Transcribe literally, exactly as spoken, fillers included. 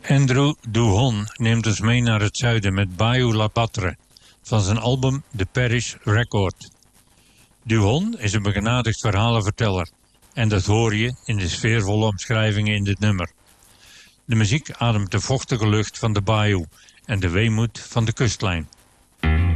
Andrew Duhon neemt ons mee naar het zuiden met Bayou La Batre van zijn album The Parish Record. Duhon is een begenadigd verhalenverteller en dat hoor je in de sfeervolle omschrijvingen in dit nummer. De muziek ademt de vochtige lucht van de bayou en de weemoed van de kustlijn.